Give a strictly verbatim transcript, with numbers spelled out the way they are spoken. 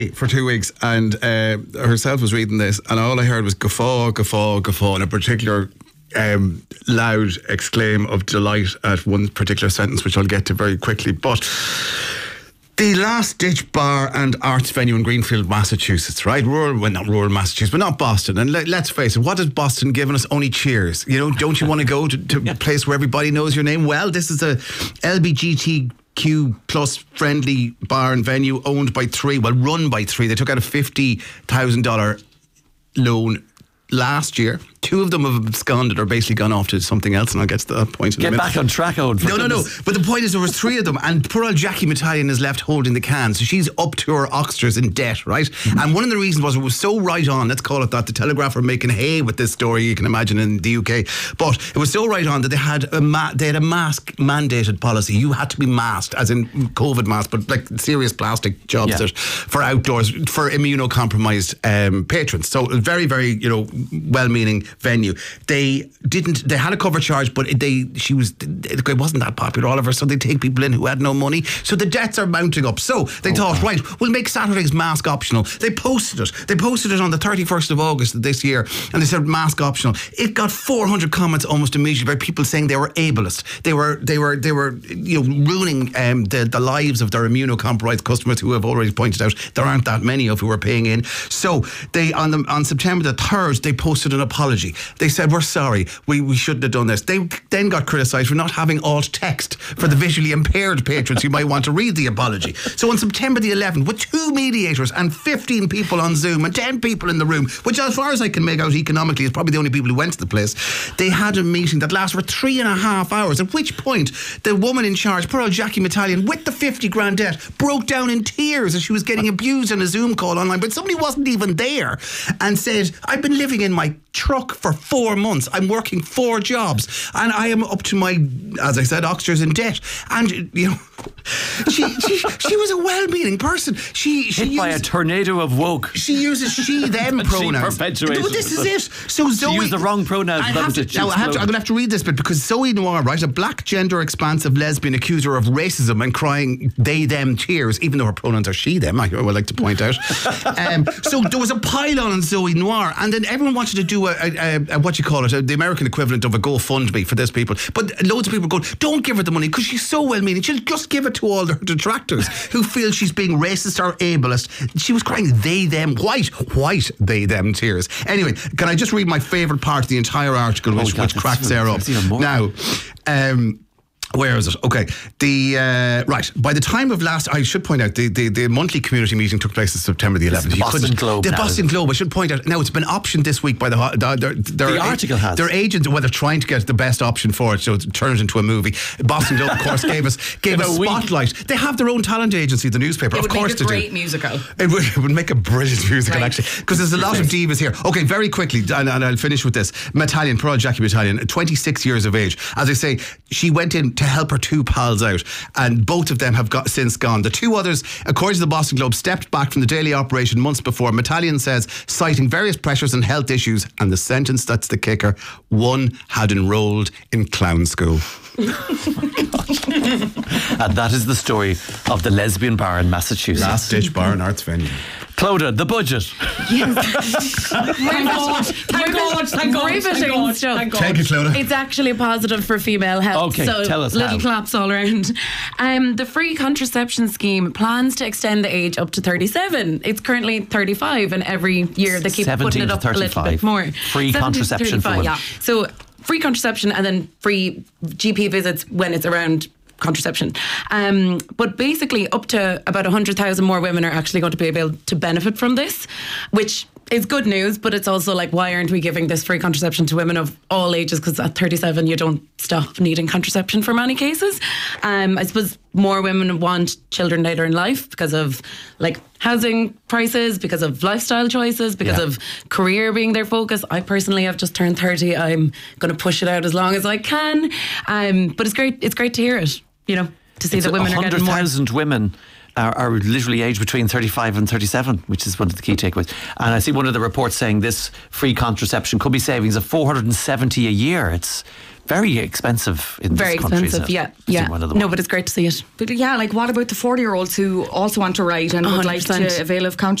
for two weeks, and uh, herself was reading this, and all I heard was guffaw, guffaw, guffaw, and a particular um, loud exclaim of delight at one particular sentence, which I'll get to very quickly. But the Last Ditch Bar and Arts venue in Greenfield, Massachusetts, right? Rural, well, not rural Massachusetts, but not Boston. And let, let's face it, what has Boston given us? Only cheers. You know, don't you want to go to, to a place where everybody knows your name? Well, this is a L G B T Q plus friendly bar and venue owned by Three, well, run by Three. They took out a fifty thousand dollars loan last year. Two of them have absconded or basically gone off to something else, and I'll get to that point in Get a minute. back on track, Owen. No, no, no. But the point is there was three of them, and poor old Jackie Metallion is left holding the can. So she's up to her oxters in debt, right? Mm-hmm. And one of the reasons was it was so right on, let's call it that. The Telegraph are making hay with this story, you can imagine, in the U K. But it was so right on that they had a ma- they had a mask mandated policy. You had to be masked, as in COVID mask, but like serious plastic jobs yeah. that, for outdoors, for immunocompromised um, patrons. So very, very, you know, well-meaning venue. They didn't. They had a cover charge, but they she was it wasn't that popular, Oliver. So they take people in who had no money. So the debts are mounting up. So they oh, thought, God. right, we'll make Saturdays mask optional. They posted it. They posted it on the thirty-first of August of this year, and they said mask optional. It got four hundred comments almost immediately by people saying they were ableist. They were they were they were you know ruining um, the the lives of their immunocompromised customers, who have already pointed out there aren't that many of who are paying in. So they on the on September the third they posted an apology. They said, we're sorry, we, we shouldn't have done this. They then got criticised for not having alt text for the visually impaired patrons who might want to read the apology. So on September the eleventh, with two mediators and fifteen people on Zoom and ten people in the room, which as far as I can make out economically is probably the only people who went to the place, they had a meeting that lasted for three and a half hours, at which point the woman in charge, poor old Jackie Metallion, with the fifty grand debt, broke down in tears as she was getting abused in a Zoom call online, but somebody wasn't even there, and said, I've been living in my truck for four months. I'm working four jobs and I am up to my, as I said, oxters in debt. And, you know, she she, she was a well-meaning person. She, she Hit used, by a tornado of woke. She uses she, them pronouns. She perpetuates no, this is it. So Zoe... She used the wrong pronouns. I have to, now, I have to, I'm going to have to read this bit, because Zoe Noir, right, a black, gender expansive lesbian, accused her of racism and crying they, them tears, even though her pronouns are she, them, I would like to point out. um, so there was a pile-on on Zoe Noir, and then everyone wanted to do a, a, a, a what you call it, a, the American equivalent of a GoFundMe for this people. But loads of people go, don't give her the money because she's so well-meaning. She'll just give it to all her detractors who feel she's being racist or ableist. She was crying they, them, white, white, they, them tears. Anyway, can I just read my favourite part of the entire article, which, oh, which cracks there up? Now, um... where is it? Okay. The uh, right. By the time of last, I should point out the, the, the monthly community meeting took place on September the eleventh. The Boston Globe. The now, Boston Globe. I should point out. Now it's been optioned this week by the the, their, their, the article has. Their agents, well, they're trying to get the best option for it, so it turns into a movie. Boston Globe, of course, gave us gave us spotlight. They have their own talent agency, the newspaper. It of course, they do. It would make a great do. musical. It would, it would make a brilliant musical, right. actually, because there's a lot of divas here. Okay, very quickly, and, and I'll finish with this. Metallion, poor old Jackie Metallion, twenty-six years of age. As I say, she went in to help her two pals out, and both of them have got since gone. The two others, according to the Boston Globe, stepped back from the daily operation months before. Metallion says, citing various pressures and health issues, and the sentence that's the kicker, one had enrolled in clown school. And that is the story of the lesbian bar in Massachusetts. Last Ditch Bar and Arts venue. Clodagh, the budget. Yes. Thank God. Thank God. Thank God. Riveting stuff. Take it, Clodagh. It's actually positive for female health. Okay, so tell us little how. claps all around. Um, the free contraception scheme plans to extend the age up to thirty-seven. It's currently thirty-five, and every year they keep putting it up a little bit more. Free contraception for women. Yeah. So free contraception and then free G P visits when it's around contraception. Um, but basically up to about one hundred thousand more women are actually going to be able to benefit from this, which is good news, but it's also like, why aren't we giving this free contraception to women of all ages? Because at thirty-seven, you don't stop needing contraception for many cases. Um, I suppose more women want children later in life because of like housing prices, because of lifestyle choices, because yeah. of career being their focus. I personally have just turned thirty. I'm going to push it out as long as I can. Um, but it's great. It's great to hear it, you know, to see it's that women are getting more. one hundred thousand women are, are literally aged between thirty-five and thirty-seven, which is one of the key takeaways. And I see one of the reports saying this free contraception could be savings of four hundred seventy a year. It's very expensive in Very this country. expensive, isn't it? yeah. It's yeah. one of the No, ones. but it's great to see it. But yeah, like what about the forty-year-olds who also want to write and would like one hundred percent. to avail of